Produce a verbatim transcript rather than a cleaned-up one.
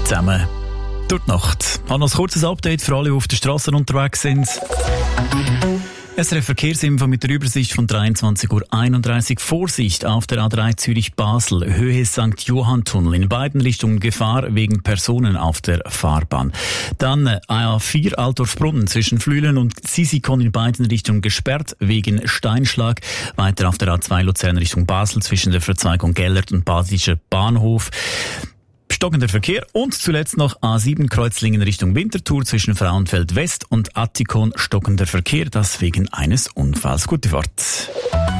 zusammen. Durch die Nacht. Ich habe noch ein kurzes Update für alle, die auf der Straße unterwegs sind. S R F Verkehrsinfo mit der Übersicht von dreiundzwanzig Uhr einunddreißig. Vorsicht auf der A drei Zürich-Basel, Höhe Sankt Johann-Tunnel. In beiden Richtungen Gefahr wegen Personen auf der Fahrbahn. Dann A vier Altdorf-Brunnen zwischen Flüelen und Sisikon in beiden Richtungen gesperrt wegen Steinschlag. Weiter auf der A zwei Luzern Richtung Basel zwischen der Verzweigung Gellert und Basischer Bahnhof. Stockender Verkehr und zuletzt noch A sieben Kreuzlingen Richtung Winterthur zwischen Frauenfeld West und Attikon stockender Verkehr, das wegen eines Unfalls. Gute Fahrt.